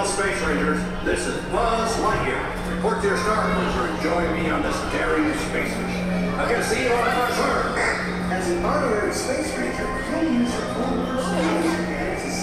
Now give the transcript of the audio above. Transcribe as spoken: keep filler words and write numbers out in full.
Space Rangers. This is Buzz Lightyear. Report to your star cruiser and join me on this daring space mission. I can see you on Earth. As an honorary space